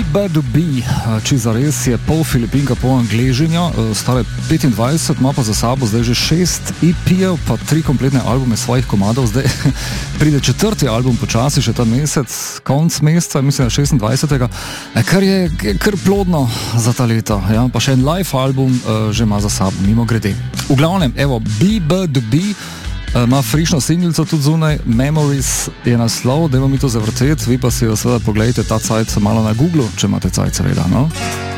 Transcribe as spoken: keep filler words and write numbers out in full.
B-B-B, če zares je pol Filipinka, pol Angležinja, stare petindvajset, ima pa za sabo zdaj že šest E P-jev, pa tri kompletne albume svojih komadov, zdaj pride četrti album počasi, še ta mesec, konc meseca, mislim, da šestindvajsetega, kar je kar plodno za ta leto, ja? Pa še en live album uh, že ima za sabo, mimo grede. V glavnem, evo, B-B-B, ima frišno singlico tudi zunaj, Memories je naslov, dajmo mi to zavrteti, vi pa si jo seveda pogledajte ta cajt malo na Google, če imate cajt seveda, no?